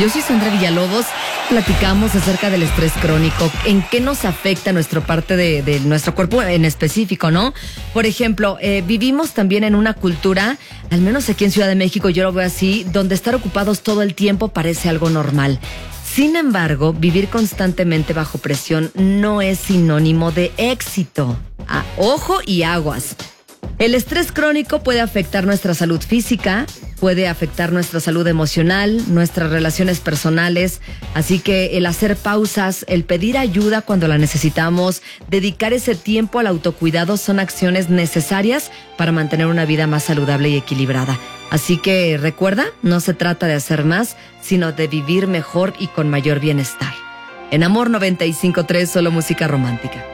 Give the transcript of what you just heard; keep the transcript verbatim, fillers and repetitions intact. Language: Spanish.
Yo soy Sandra Villalobos. Platicamos acerca del estrés crónico, en qué nos afecta nuestra parte de, de nuestro cuerpo en específico, ¿no? Por ejemplo, eh, vivimos también en una cultura, al menos aquí en Ciudad de México, yo lo veo así, donde estar ocupados todo el tiempo parece algo normal. Sin embargo, vivir constantemente bajo presión no es sinónimo de éxito. Ah, ojo y aguas. El estrés crónico puede afectar nuestra salud física, puede afectar nuestra salud emocional, nuestras relaciones personales, así que el hacer pausas, el pedir ayuda cuando la necesitamos, dedicar ese tiempo al autocuidado son acciones necesarias para mantener una vida más saludable y equilibrada. Así que recuerda, no se trata de hacer más, sino de vivir mejor y con mayor bienestar. En Amor noventa y cinco punto tres, solo música romántica.